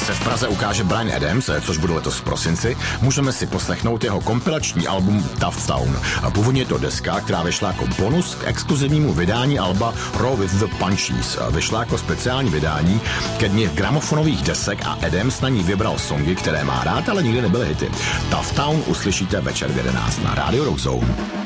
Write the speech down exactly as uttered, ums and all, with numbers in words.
se v Praze ukáže Bryan Adams, což bude letos v prosinci, můžeme si poslechnout jeho kompilační album Tough Town. Původně je to deska, která vyšla jako bonus k exkluzivnímu vydání alba Raw with the Punchies. Vyšla jako speciální vydání ke dni gramofonových desek a Adams na ní vybral songy, které má rád, ale nikdy nebyly hity. Tough Town uslyšíte večer v jedenáct na Radio Rock Zone.